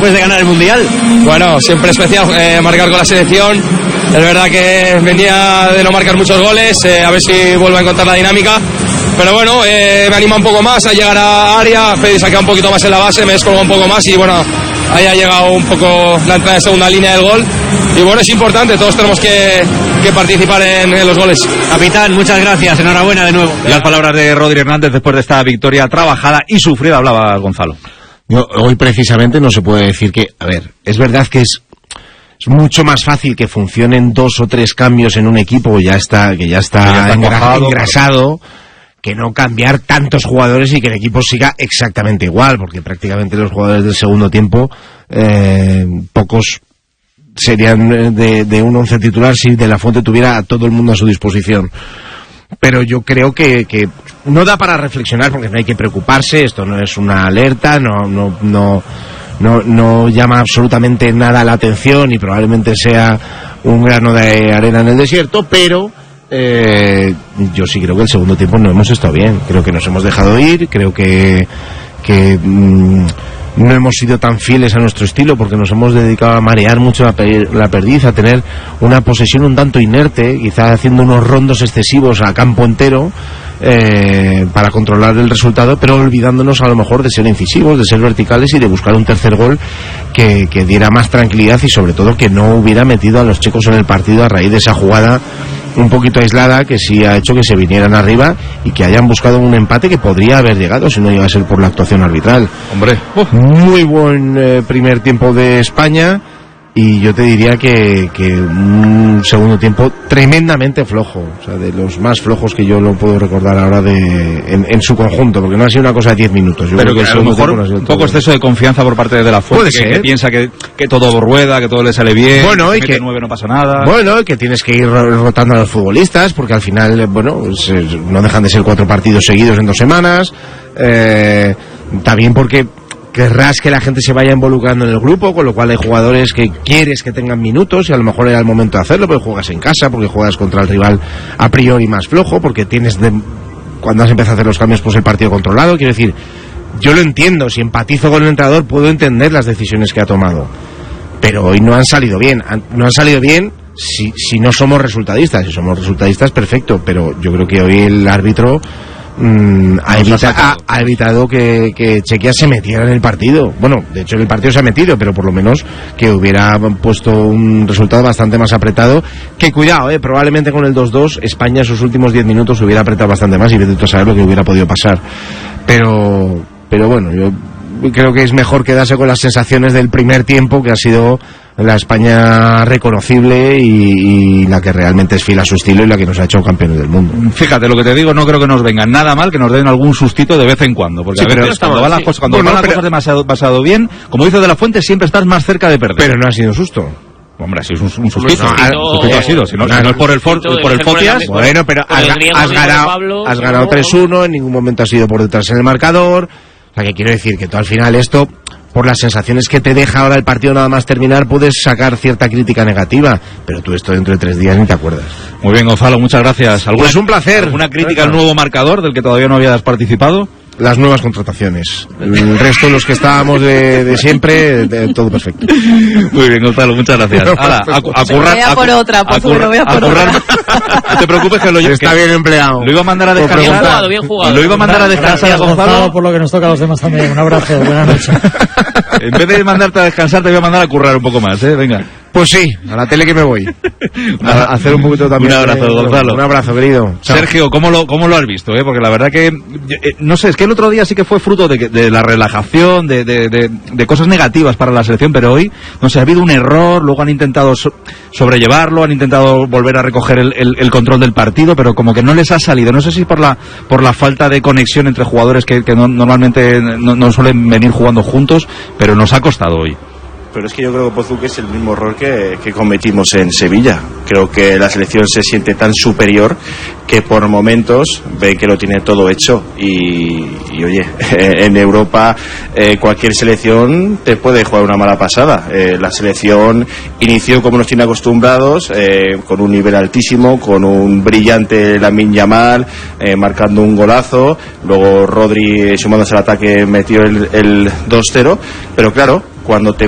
después de ganar el Mundial? Bueno, siempre especial marcar con la selección. Es verdad que venía de no marcar muchos goles, a ver si vuelvo a encontrar la dinámica. Pero bueno, me anima un poco más a llegar a área. Fede se ha quedado un poquito más en la base, me descolgó un poco más y bueno, ahí ha llegado un poco la entrada de segunda línea del gol. Y bueno, es importante, todos tenemos que participar en los goles. Capitán, muchas gracias, enhorabuena de nuevo. Las palabras de Rodri Hernández después de esta victoria trabajada y sufrida, hablaba Gonzalo. Hoy precisamente no se puede decir que, a ver, es verdad que es mucho más fácil que funcionen 2 o 3 cambios en un equipo que ya está engrasado, que no cambiar tantos jugadores y que el equipo siga exactamente igual, porque prácticamente los jugadores del segundo tiempo, pocos serían de un 11 titular si De La Fuente tuviera a todo el mundo a su disposición. Pero yo creo que no da para reflexionar, porque no hay que preocuparse, esto no es una alerta, no llama absolutamente nada la atención y probablemente sea un grano de arena en el desierto, pero yo sí creo que el segundo tiempo no hemos estado bien, creo que nos hemos dejado ir, creo que no hemos sido tan fieles a nuestro estilo porque nos hemos dedicado a marear mucho la perdiz, a tener una posesión un tanto inerte, quizá haciendo unos rondos excesivos a campo entero para controlar el resultado, pero olvidándonos a lo mejor de ser incisivos, de ser verticales y de buscar un tercer gol que diera más tranquilidad y sobre todo que no hubiera metido a los checos en el partido a raíz de esa jugada un poquito aislada que sí ha hecho que se vinieran arriba y que hayan buscado un empate que podría haber llegado si no iba a ser por la actuación arbitral. Hombre, muy buen primer tiempo de España y yo te diría que un segundo tiempo tremendamente flojo, o sea, de los más flojos que yo lo puedo recordar ahora en su conjunto, porque no ha sido una cosa de 10 minutos. Yo pero creo que a lo mejor un poco exceso de confianza por parte de La Fuente, que piensa que todo rueda, que todo le sale bien, bueno, y que 9 no pasa nada. Bueno, y que tienes que ir rotando a los futbolistas, porque al final, bueno, no dejan de ser 4 partidos seguidos en 2 semanas, también porque querrás que la gente se vaya involucrando en el grupo, con lo cual hay jugadores que quieres que tengan minutos y a lo mejor era el momento de hacerlo, porque juegas en casa, porque juegas contra el rival a priori más flojo, porque tienes cuando has empezado a hacer los cambios pues el partido controlado. Quiero decir, yo lo entiendo, si empatizo con el entrenador puedo entender las decisiones que ha tomado, pero hoy no han salido bien. No han salido bien si no somos resultadistas. Si somos resultadistas, perfecto, pero yo creo que hoy el árbitro ha evitado que Chequia se metiera en el partido. Bueno, de hecho en el partido se ha metido, pero por lo menos que hubiera puesto un resultado bastante más apretado. Que cuidado, probablemente con el 2-2 España en sus últimos 10 minutos hubiera apretado bastante más y vete a saber lo que hubiera podido pasar. Pero bueno, yo creo que es mejor quedarse con las sensaciones del primer tiempo, que ha sido la España reconocible y la que realmente es fiel a su estilo y la que nos ha hecho campeones del mundo. Fíjate, lo que te digo, no creo que nos venga nada mal que nos den algún sustito de vez en cuando, porque sí, a ver, cuando van las cosas demasiado bien, como dice De La Fuente, siempre estás más cerca de perder. Pero no ha sido un susto. Hombre, ha sido un sustito. Sustito ha sido, si no es por el Fotias. Bueno, pero has ganado 3-1, en ningún momento has ido por detrás en el marcador. O sea, que quiero decir que tú al final esto, por las sensaciones que te deja ahora el partido nada más terminar, puedes sacar cierta crítica negativa, pero tú esto dentro de 3 días ni te acuerdas. Muy bien, Gonzalo, muchas gracias. Pues un placer. ¿Alguna crítica al nuevo marcador del que todavía no habías participado? Las nuevas contrataciones. El resto, los que estábamos de siempre, todo perfecto. Muy bien, Gonzalo, muchas gracias. Ahora, a currar. Voy a por otra, No te preocupes que está bien empleado. Lo iba a mandar a descansar. Bien jugado. Lo iba a mandar a descansar a Gonzalo. Por lo que nos toca a los demás también. Un abrazo, buenas noches. En vez de mandarte a descansar, te voy a mandar a currar un poco más, venga. Pues sí, a la tele que me voy. A hacer un poquito también. Un abrazo, Gonzalo. Un abrazo, querido. Chao. Sergio, ¿cómo lo has visto? Porque la verdad que, no sé, es que el otro día sí que fue fruto de la relajación, de cosas negativas para la selección, pero hoy, no sé, ha habido un error, luego han intentado sobrellevarlo, han intentado volver a recoger el control del partido, pero como que no les ha salido. No sé si por la falta de conexión entre jugadores que normalmente no suelen venir jugando juntos, pero nos ha costado hoy. Pero es que yo creo que Pozuque es el mismo error que cometimos en Sevilla. Creo que la selección se siente tan superior que por momentos ve que lo tiene todo hecho y oye, en Europa cualquier selección te puede jugar una mala pasada. La selección inició como nos tiene acostumbrados, con un nivel altísimo, con un brillante Lamine Yamal, marcando un golazo, luego Rodri sumándose al ataque metió el 2-0, pero claro, cuando te